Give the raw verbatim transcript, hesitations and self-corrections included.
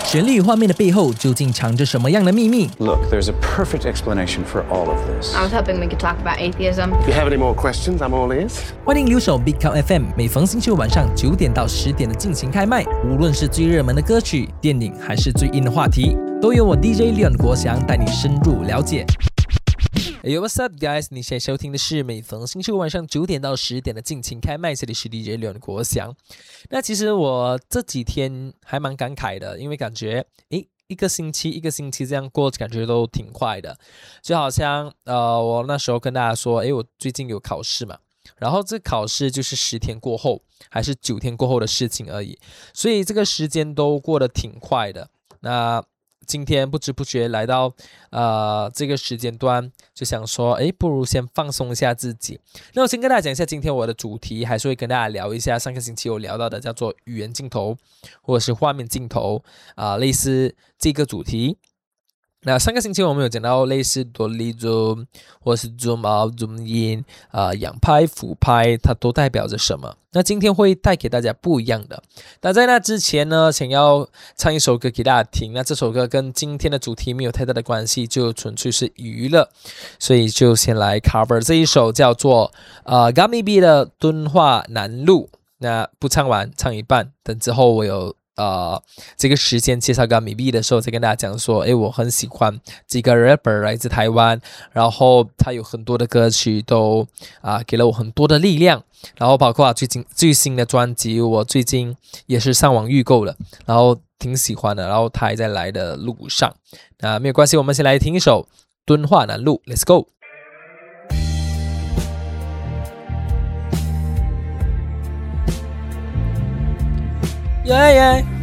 旋律与画面的背后究竟藏着什么样的秘密？ Look, there's a perfect explanation for all of this. I was hoping we could talk about atheism. If you have any more questions, I'm all ears. 欢迎留守 Big Count F M， 每逢星期五晚上九点到十点的尽情开麦。无论是最热门的歌曲、电影，还是最硬的话题，都由我 D J Leon 国祥带你深入了解。Hey, what's up, guys？ 你现在收听的是每逢星期五晚上九点到十点的尽情开麦，这里是 D J Leon 国祥。那其实我这几天还蛮感慨的，因为感觉诶一个星期一个星期这样过，感觉都挺快的。就好像呃，我那时候跟大家说，诶，我最近有考试嘛，然后这考试就是十天过后，还是九天过后的事情而已，所以这个时间都过得挺快的。那今天不知不觉来到呃这个时间段，就想说，诶，不如先放松一下自己。那我先跟大家讲一下今天我的主题，还是会跟大家聊一下上个星期有聊到的叫做语言镜头或者是画面镜头啊、呃，类似这个主题。那上个星期我们有讲到类似多利 zoom 或是 zoom out zoom in 啊、呃，仰拍俯拍它都代表着什么。那今天会带给大家不一样的。那在那之前呢，想要唱一首歌给大家听。那这首歌跟今天的主题没有太大的关系，就纯粹是娱乐，所以就先来 cover 这一首叫做呃 Gummy B 的敦化南路。那不唱完，唱一半，等之后我有呃，这个时间介绍 Gummy B 的时候，再跟大家讲说，诶，我很喜欢这个 rapper 来自台湾，然后他有很多的歌曲都啊、呃、给了我很多的力量，然后包括最近最新的专辑，我最近也是上网预购了，然后挺喜欢的，然后他还在来的路上，那没有关系，我们先来听一首敦化南路 ，Let's go。耶耶。